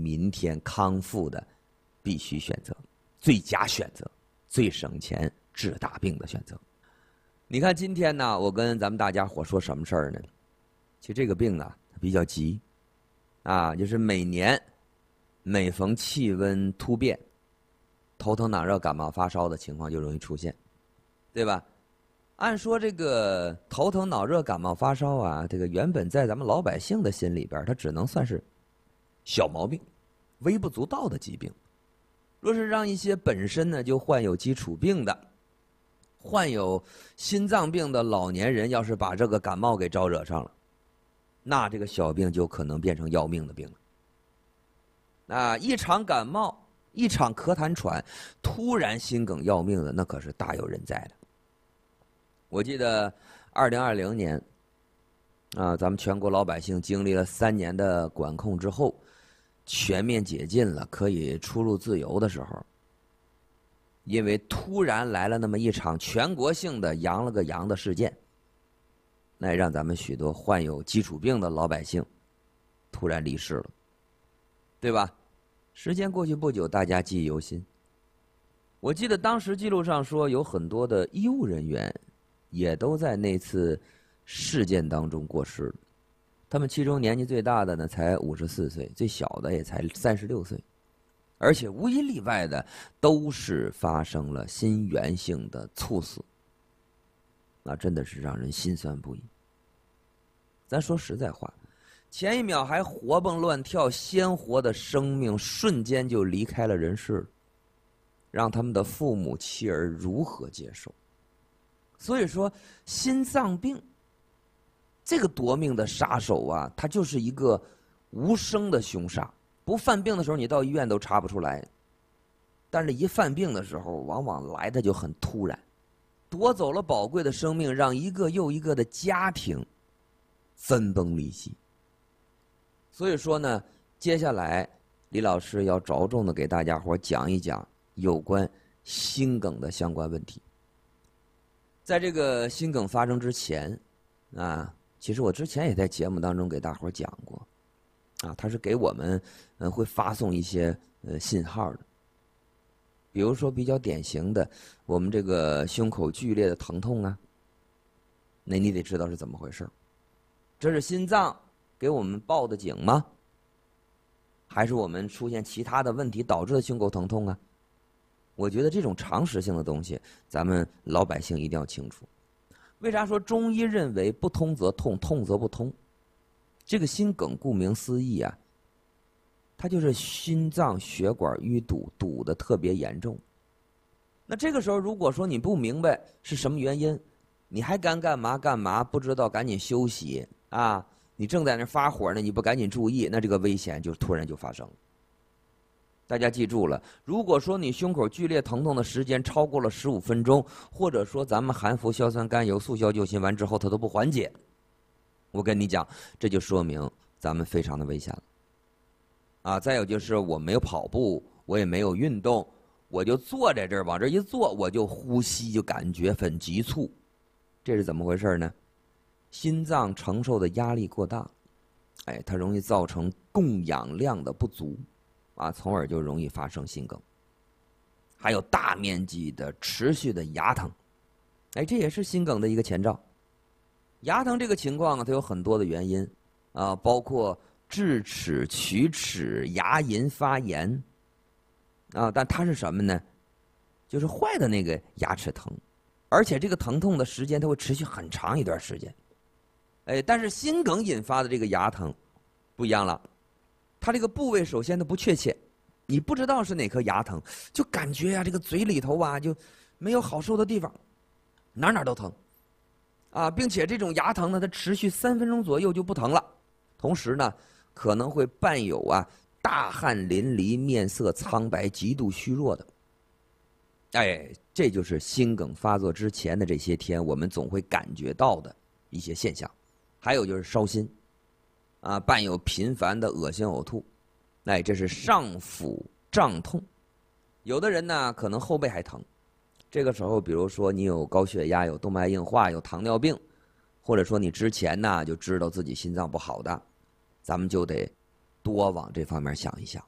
明天康复的必须选择，最佳选择，最省钱治大病的选择。你看今天呢，我跟咱们大家伙说什么事儿呢？其实这个病呢比较急啊，就是每年每逢气温突变，头疼脑热感冒发烧的情况就容易出现，对吧？按说这个头疼脑热感冒发烧啊，这个原本在咱们老百姓的心里边，它只能算是小毛病，微不足道的疾病。若是让一些本身呢就患有基础病的、患有心脏病的老年人，要是把这个感冒给招惹上了，那这个小病就可能变成要命的病了。啊，一场感冒，一场咳痰喘，突然心梗要命的，那可是大有人在的。我记得2020年，咱们全国老百姓经历了3年的管控之后，全面解禁了，可以出入自由的时候，因为突然来了那么一场全国性的阳了个阳的事件，那也让咱们许多患有基础病的老百姓突然离世了，对吧？时间过去不久，大家记忆犹新。我记得当时记录上说，有很多的医务人员也都在那次事件当中过世了。他们其中年纪最大的呢才54岁，最小的也才36岁，而且无一例外的都是发生了心源性的猝死，那真的是让人心酸不已。咱说实在话，前一秒还活蹦乱跳鲜活的生命瞬间就离开了人世了，让他们的父母妻儿如何接受？所以说心脏病这个夺命的杀手啊，它就是一个无声的凶杀。不犯病的时候你到医院都查不出来，但是一犯病的时候往往来的就很突然，夺走了宝贵的生命，让一个又一个的家庭分崩离析。所以说呢，接下来李老师要着重的给大家伙讲一讲有关心梗的相关问题。在这个心梗发生之前其实我之前也在节目当中给大伙讲过它是给我们会发送一些信号的。比如说比较典型的，我们这个胸口剧烈的疼痛那你得知道是怎么回事。这是心脏给我们报的警吗？还是我们出现其他的问题导致的胸口疼痛我觉得这种常识性的东西，咱们老百姓一定要清楚。为啥说中医认为不通则痛，痛则不通？这个心梗顾名思义它就是心脏血管淤堵，堵得特别严重。那这个时候如果说你不明白是什么原因，你还干嘛不知道，赶紧休息你正在那发火呢，你不赶紧注意，那这个危险就突然就发生了。大家记住了，如果说你胸口剧烈疼痛的时间超过了15分钟，或者说咱们含服硝酸甘油、速效救心丸之后它都不缓解，我跟你讲，这就说明咱们非常的危险了再有就是我没有跑步，我也没有运动，我就坐在这儿，往这一坐，我就呼吸就感觉很急促，这是怎么回事呢？心脏承受的压力过大，它容易造成供氧量的不足从而就容易发生心梗。还有大面积的持续的牙疼，这也是心梗的一个前兆。牙疼这个情况它有很多的原因包括智齿、龋齿、牙龈发炎但它是什么呢？就是坏的那个牙齿疼，而且这个疼痛的时间它会持续很长一段时间。但是心梗引发的这个牙疼不一样了，它这个部位首先它不确切，你不知道是哪颗牙疼，就感觉这个嘴里头就没有好受的地方，哪都疼并且这种牙疼呢，它持续3分钟左右就不疼了，同时呢可能会伴有大汗淋漓、面色苍白、极度虚弱的。这就是心梗发作之前的这些天我们总会感觉到的一些现象。还有就是烧心伴有频繁的恶心呕吐，这是上腹胀痛。有的人呢可能后背还疼，这个时候比如说你有高血压、有动脉硬化、有糖尿病，或者说你之前就知道自己心脏不好的，咱们就得多往这方面想一想